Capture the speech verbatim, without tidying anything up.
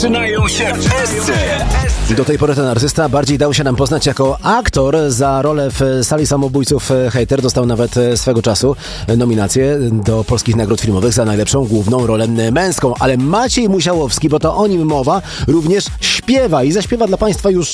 Zaczynają się wszyscy! Do tej pory ten artysta bardziej dał się nam poznać jako aktor. Za rolę w Sali Samobójców Hejter dostał nawet swego czasu nominację do polskich nagród filmowych za najlepszą główną rolę męską. Ale Maciej Musiałowski, bo to o nim mowa, również śpiewa i zaśpiewa dla Państwa już